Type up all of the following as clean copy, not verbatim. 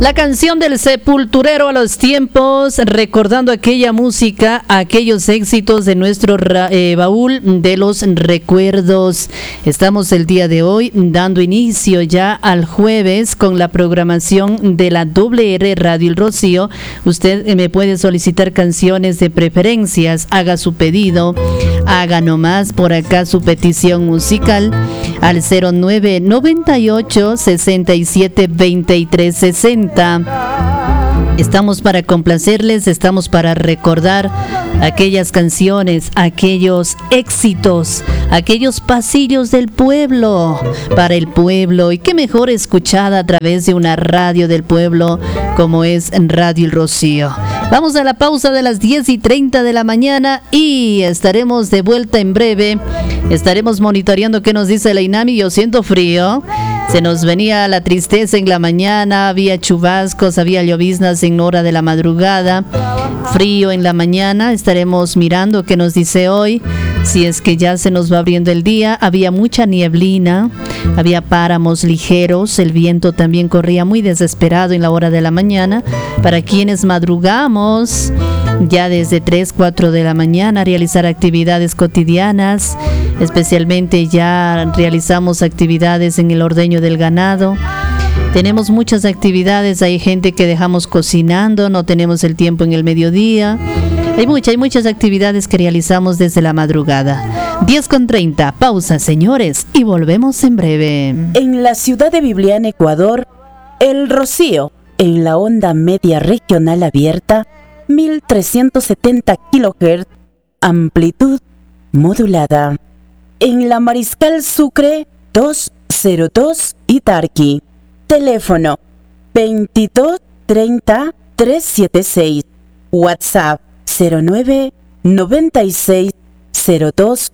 La canción del sepulturero a los tiempos, recordando aquella música, aquellos éxitos de nuestro baúl de los recuerdos. Estamos el día de hoy dando inicio ya al jueves con la programación de la WR Radio El Rocío. Usted me puede solicitar canciones de preferencias, haga su pedido, haga nomás por acá su petición musical al 0998 67 23 60. Estamos para complacerles, estamos para recordar aquellas canciones, aquellos éxitos, aquellos pasillos del pueblo, para el pueblo, y qué mejor escuchada a través de una radio del pueblo como es Radio El Rocío. Vamos a la pausa de las 10:30 de la mañana y estaremos de vuelta en breve. Estaremos monitoreando qué nos dice la INAMI. Yo siento frío. Se nos venía la tristeza en la mañana, había chubascos, había lloviznas en hora de la madrugada, frío en la mañana. Estaremos mirando qué nos dice hoy, si es que ya se nos va abriendo el día. Había mucha nieblina, había páramos ligeros, el viento también corría muy desesperado en la hora de la mañana. Para quienes madrugamos ya desde 3, 4 de la mañana a realizar actividades cotidianas, especialmente ya realizamos actividades en el ordeño del ganado. Tenemos muchas actividades, hay gente que dejamos cocinando, no tenemos el tiempo en el mediodía. Hay muchas actividades que realizamos desde la madrugada. 10:30, pausa, señores, y volvemos en breve. En la ciudad de Biblián, Ecuador, El Rocío, en la onda media regional abierta, 1370 kHz, amplitud modulada. En la Mariscal Sucre, 202 Itarqui. Teléfono 22 30 376. WhatsApp 09 96 02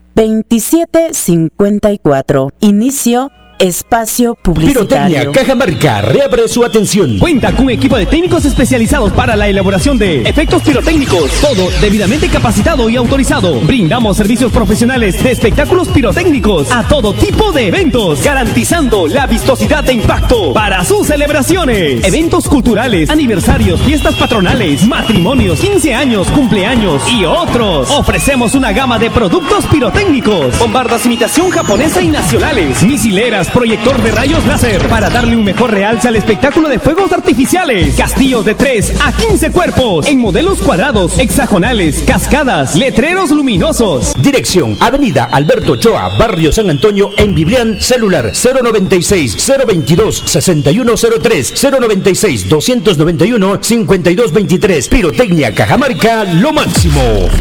27 54. Inicio espacio publicitario. Pirotecnia Cajamarca reabre su atención. Cuenta con un equipo de técnicos especializados para la elaboración de efectos pirotécnicos. Todo debidamente capacitado y autorizado. Brindamos servicios profesionales de espectáculos pirotécnicos a todo tipo de eventos, garantizando la vistosidad de impacto para sus celebraciones. Eventos culturales, aniversarios, fiestas patronales, matrimonios, 15 años, cumpleaños y otros. Ofrecemos una gama de productos pirotécnicos, bombardas imitación japonesa y nacionales, misileras, proyector de rayos láser para darle un mejor realce al espectáculo de fuegos artificiales, castillos de 3 a 15 cuerpos en modelos cuadrados, hexagonales, cascadas, letreros luminosos. Dirección: Avenida Alberto Ochoa, Barrio San Antonio, en Biblián. Celular 096 022 6103 096 291 5223. Pirotecnia Cajamarca, lo máximo.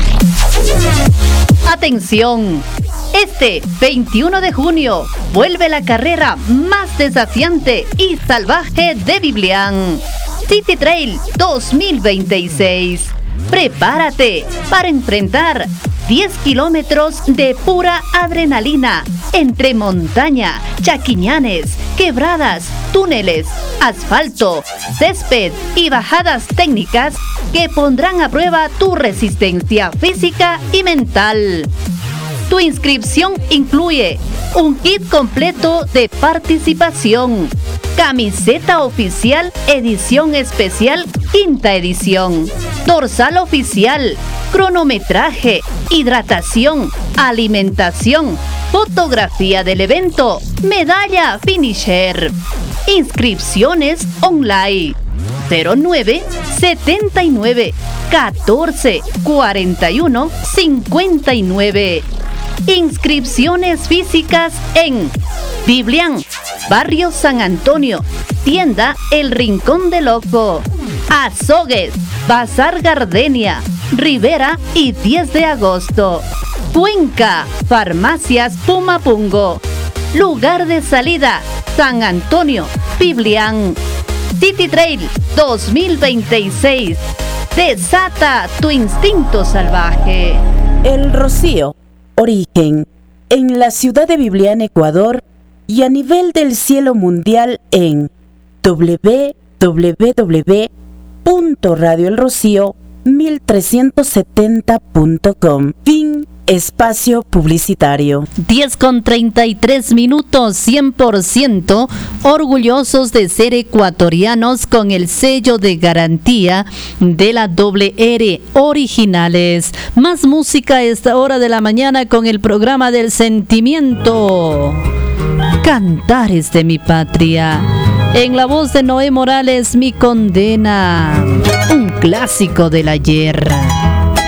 Atención, este 21 de junio vuelve la carrera más desafiante y salvaje de Biblián, City Trail 2026. Prepárate para enfrentar 10 kilómetros de pura adrenalina entre montaña, chaquiñanes, quebradas, túneles, asfalto, césped y bajadas técnicas que pondrán a prueba tu resistencia física y mental. Tu inscripción incluye un kit completo de participación, camiseta oficial edición especial quinta edición, dorsal oficial, cronometraje, hidratación, alimentación, fotografía del evento, medalla finisher. Inscripciones online 09 79 14 41 59. Inscripciones físicas en Biblián, Barrio San Antonio, Tienda El Rincón del Ojo, Azogues, Bazar Gardenia, Rivera y 10 de agosto. Cuenca, Farmacias Pumapungo. Lugar de salida, San Antonio, Biblián. City Trail 2026. Desata tu instinto salvaje. El Rocío, origen, en la ciudad de Biblián, Ecuador, y a nivel del cielo mundial en www.radioelrocio1370.com. Fin Espacio publicitario. 10:33, 100% orgullosos de ser ecuatorianos con el sello de garantía de la R Originales. Más música a esta hora de la mañana con el programa del sentimiento. Cantares de mi patria. En la voz de Noé Morales, Mi Condena. Un clásico del ayer.